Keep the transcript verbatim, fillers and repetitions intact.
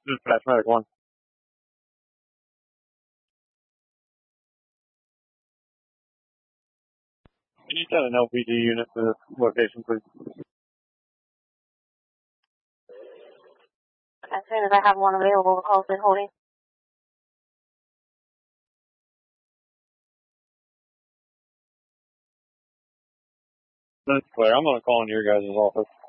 Dispatch medic one. Can you send an L P G unit to this location, please? As soon as I have one available, the call's been holding. That's clear. I'm going to call into your guys' office.